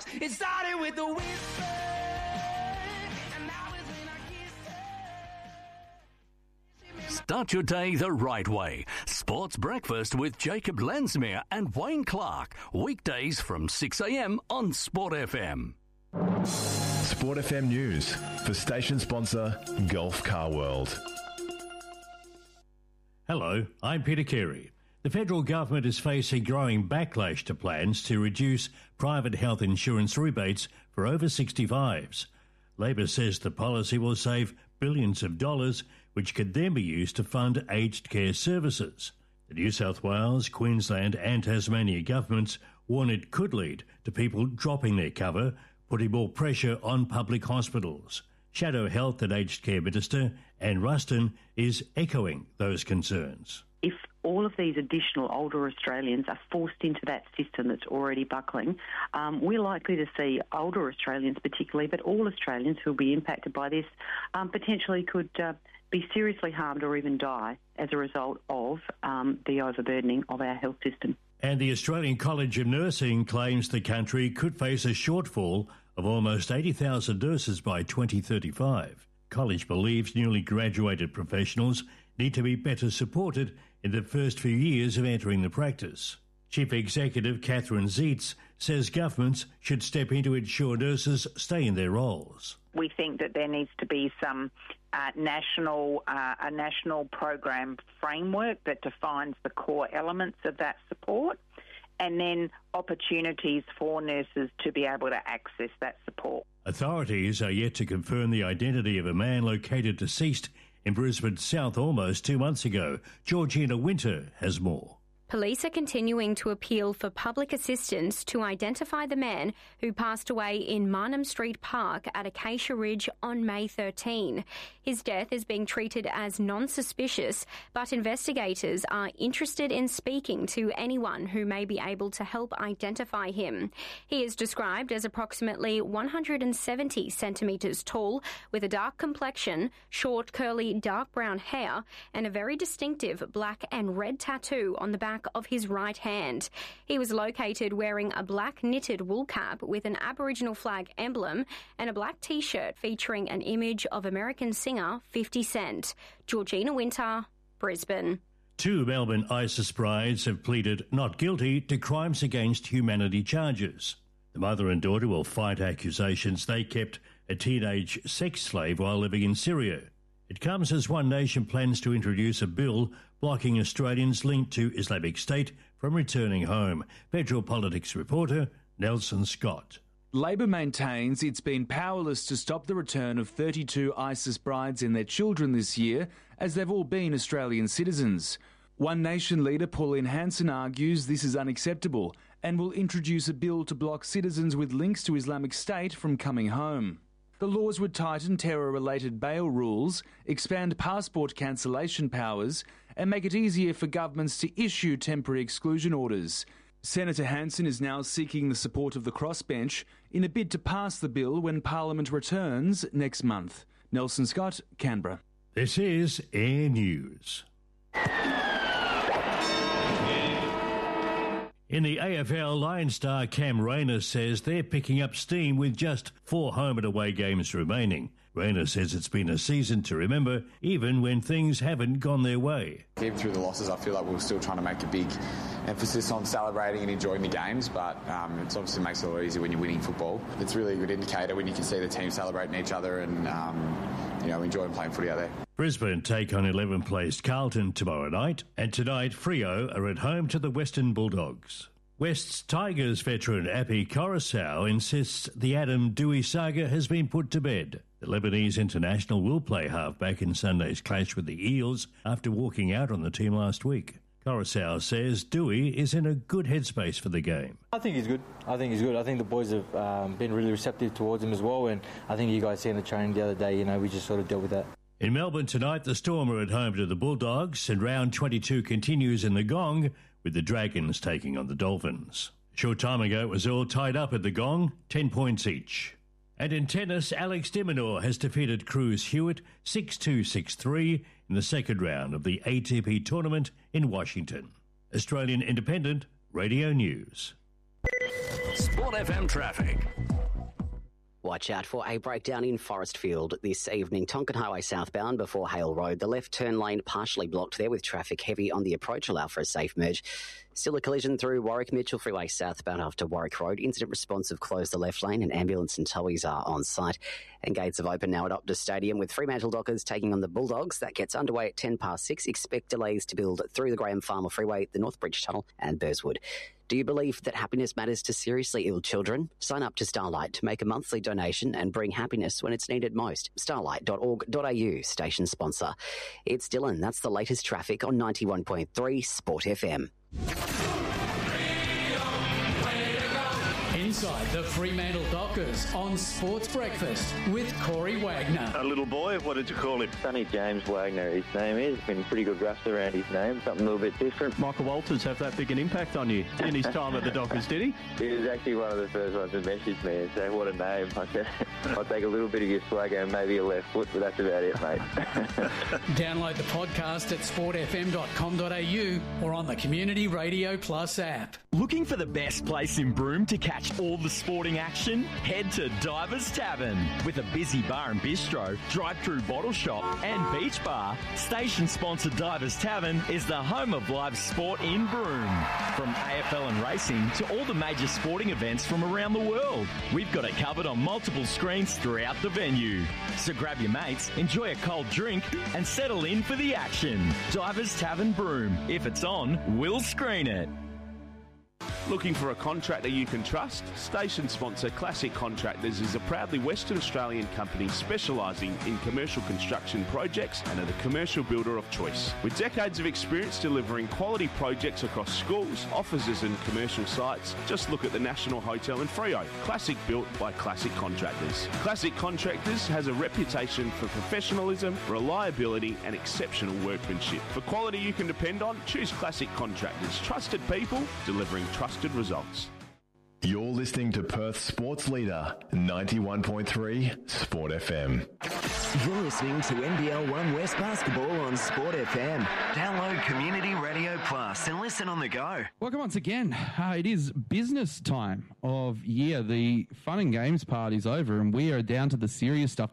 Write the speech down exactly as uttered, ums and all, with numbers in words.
house. It started with the whisper, and now it's when I kiss her. Start your day the right way. Sports Breakfast with Jacob Lensmere and Wayne Clark. Weekdays from six a.m. on Sport F M. Sport F M News for station sponsor Gulf Car World. Hello, I'm Peter Carey. The federal government is facing growing backlash to plans to reduce private health insurance rebates for over sixty-fives. Labor says the policy will save billions of dollars, which could then be used to fund aged care services. The New South Wales, Queensland and Tasmania governments warn it could lead to people dropping their cover, putting more pressure on public hospitals. Shadow Health and Aged Care Minister Anne Ruston is echoing those concerns. If all of these additional older Australians are forced into that system that's already buckling, um, we're likely to see older Australians particularly, but all Australians who will be impacted by this um, potentially could uh, be seriously harmed or even die as a result of um, the overburdening of our health system. And the Australian College of Nursing claims the country could face a shortfall of almost eighty thousand nurses by twenty thirty-five. College believes newly graduated professionals need to be better supported in the first few years of entering the practice. Chief Executive Catherine Zeitz says governments should step in to ensure nurses stay in their roles. We think that there needs to be some uh, national, uh, a national program framework that defines the core elements of that support, and then opportunities for nurses to be able to access that support. Authorities are yet to confirm the identity of a man located deceased in Brisbane South almost two months ago. Georgina Winter has more. Police are continuing to appeal for public assistance to identify the man who passed away in Marnham Street Park at Acacia Ridge on May thirteenth. His death is being treated as non-suspicious, but investigators are interested in speaking to anyone who may be able to help identify him. He is described as approximately one hundred seventy centimetres tall, with a dark complexion, short curly dark brown hair, and a very distinctive black and red tattoo on the back of his right hand. He was located wearing a black knitted wool cap with an Aboriginal flag emblem and a black t-shirt featuring an image of American singer fifty cent. Georgina Winter, Brisbane. Two Melbourne ISIS brides have pleaded not guilty to crimes against humanity charges. The mother and daughter will fight accusations they kept a teenage sex slave while living in Syria. It comes as One Nation plans to introduce a bill blocking Australians linked to Islamic State from returning home. Federal Politics reporter Nelson Scott. Labor maintains it's been powerless to stop the return of thirty-two ISIS brides and their children this year, as they've all been Australian citizens. One Nation leader Pauline Hanson argues this is unacceptable and will introduce a bill to block citizens with links to Islamic State from coming home. The laws would tighten terror-related bail rules, expand passport cancellation powers, and make it easier for governments to issue temporary exclusion orders. Senator Hanson is now seeking the support of the crossbench in a bid to pass the bill when Parliament returns next month. Nelson Scott, Canberra. This is Air News. In the A F L, Lions star Cam Rayner says they're picking up steam with just four home and away games remaining. Rayner says it's been a season to remember, even when things haven't gone their way. Even through the losses, I feel like we're still trying to make a big emphasis on celebrating and enjoying the games, but um, it obviously makes it a lot easier when you're winning football. It's really a good indicator when you can see the team celebrating each other and um, you know enjoying playing footy out there. Brisbane take on eleventh placed Carlton tomorrow night, and tonight Freo are at home to the Western Bulldogs. West's Tigers veteran Api Coruscant insists the Adam Doueihi saga has been put to bed. The Lebanese international will play halfback in Sunday's clash with the Eels after walking out on the team last week. Coruscant says Doueihi is in a good headspace for the game. I think he's good. I think he's good. I think the boys have um, been really receptive towards him as well, and I think you guys seen the training the other day, you know, we just sort of dealt with that. In Melbourne tonight, the Storm are at home to the Bulldogs, and round twenty-two continues in the Gong, with the Dragons taking on the Dolphins. A short time ago, it was all tied up at the Gong, ten points each. And in tennis, Alex de Minaur has defeated Cruz Hewitt six two, six three in the second round of the A T P tournament in Washington. Australian Independent Radio News. Sport F M traffic. Watch out for a breakdown in Forestfield this evening. Tonkin Highway southbound before Hale Road. The left turn lane partially blocked there with traffic heavy on the approach. Allow for a safe merge. Still a collision through Warwick Mitchell Freeway southbound after Warwick Road. Incident responsive closed the left lane and ambulance and towies are on site. And gates have opened now at Optus Stadium with Fremantle Dockers taking on the Bulldogs. That gets underway at ten past six. Expect delays to build through the Graham Farmer Freeway, the North Bridge Tunnel and Burswood. Do you believe that happiness matters to seriously ill children? Sign up to Starlight to make a monthly donation and bring happiness when it's needed most. starlight dot org dot a u, station sponsor. It's Dylan. That's the latest traffic on ninety-one point three Sport F M. Inside the Fremantle Dockers on Sports Breakfast with Corey Wagner. A little boy, what did you call him? Sonny James Wagner, his name is. Been pretty good rust around his name, something a little bit different. Michael Walters have that big an impact on you in his time at the Dockers, did he? He was actually one of the first ones to message me and say, what a name. I said, I'll take a little bit of your swagger and maybe a left foot, but that's about it, mate. Download the podcast at sport f m dot com dot a u or on the Community Radio Plus app. Looking for the best place in Broome to catch all the sporting action? Head to Divers Tavern. With a busy bar and bistro, drive-through bottle shop and beach bar, station-sponsored Divers Tavern is the home of live sport in Broome. From A F L and racing to all the major sporting events from around the world, we've got it covered on multiple screens throughout the venue. So grab your mates, enjoy a cold drink and settle in for the action. Divers Tavern Broome. If it's on, we'll screen it. Looking for a contractor you can trust? Station sponsor Classic Contractors is a proudly Western Australian company specialising in commercial construction projects and are the commercial builder of choice. With decades of experience delivering quality projects across schools, offices and commercial sites, just look at the National Hotel in Freo. Classic built by Classic Contractors. Classic Contractors has a reputation for professionalism, reliability and exceptional workmanship. For quality you can depend on, choose Classic Contractors. Trusted people delivering trusted results. You're listening to Perth's sports leader, ninety-one point three Sport F M. You're listening to N B L One West Basketball on Sport F M. Download Community Radio Plus and listen on the go. Welcome once again. Uh, it is business time of year. The fun and games part is over and we are down to the serious stuff.